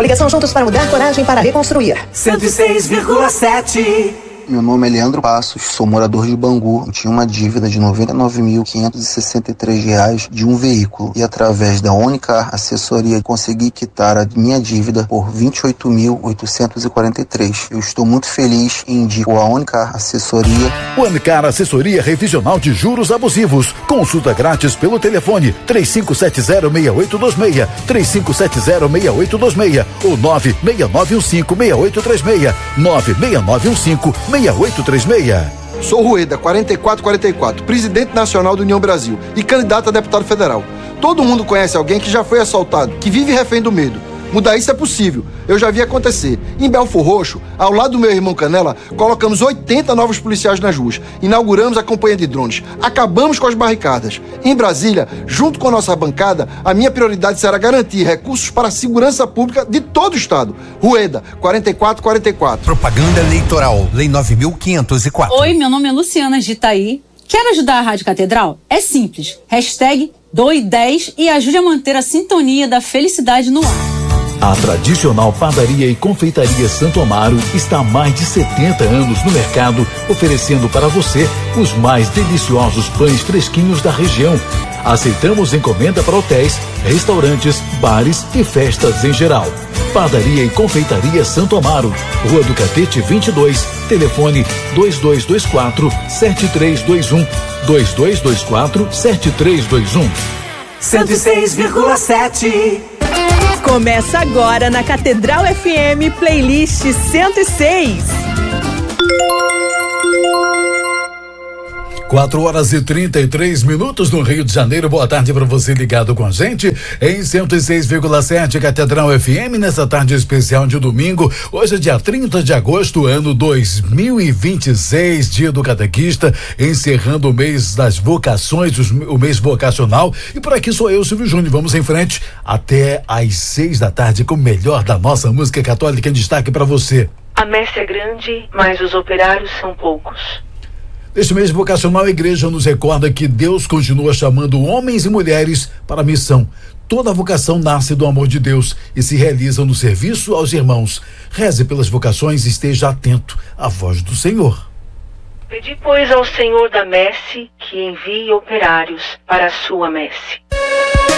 Coligação Juntos para Mudar, coragem para reconstruir. 106,7. Meu nome é Leandro Passos, sou morador de Bangu. Eu tinha uma dívida de R$ 99.563 de um veículo e através da Unicar Assessoria consegui quitar a minha dívida por R$ 28.843. Eu estou muito feliz e indico a Unicar Assessoria. Unicar Assessoria Revisional de Juros Abusivos. Consulta grátis pelo telefone 3570-6826, 3570-6826 ou 96915-6836, 96915-6836. Sou Rueda, 4444, presidente nacional do União Brasil e candidato a deputado federal. Todo mundo conhece alguém que já foi assaltado, que vive refém do medo. Mudar isso é possível, eu já vi acontecer. Em Belfor Roxo, ao lado do meu irmão Canela, colocamos 80 novos policiais nas ruas, inauguramos a campanha de drones, acabamos com as barricadas. Em Brasília, junto com a nossa bancada, a minha prioridade será garantir recursos para a segurança pública de todo o estado. Rueda, 4444. Propaganda eleitoral, Lei 9.504. Oi, meu nome é Luciana de Itaí. Quer ajudar a Rádio Catedral? É simples. #Doe10 e ajude a manter a sintonia da felicidade no ar. A tradicional padaria e confeitaria Santo Amaro está há mais de 70 anos no mercado, oferecendo para você os mais deliciosos pães fresquinhos da região. Aceitamos encomenda para hotéis, restaurantes, bares e festas em geral. Padaria e confeitaria Santo Amaro, Rua do Catete 22, telefone 2224-7321, 2224-7321. 106,7. Começa agora na Catedral FM Playlist 106. 4h33 no Rio de Janeiro. Boa tarde para você ligado com a gente em 106,7 Catedral FM nessa tarde especial de domingo. Hoje é dia 30 de agosto, ano 2026, dia do catequista, encerrando o mês das vocações, o mês vocacional. E por aqui sou eu, Silvio Júnior. Vamos em frente até às 6 da tarde com o melhor da nossa música católica em destaque para você. A messe é grande, mas os operários são poucos. Neste mês vocacional, a igreja nos recorda que Deus continua chamando homens e mulheres para a missão. Toda vocação nasce do amor de Deus e se realiza no serviço aos irmãos. Reze pelas vocações e esteja atento à voz do Senhor. Pedi, pois, ao Senhor da messe que envie operários para a sua messe.